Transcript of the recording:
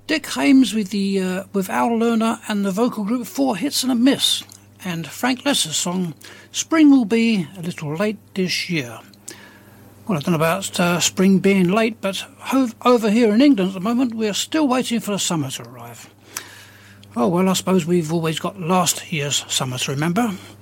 Dick Hames with Al Lerner and the vocal group 4 Hits and a Miss, and Frank Lesser's song Spring Will Be a Little Late This Year. Well, I don't know about spring being late, but over here in England at the moment we're still waiting for the summer to arrive. Oh well, I suppose we've always got last year's summer to remember.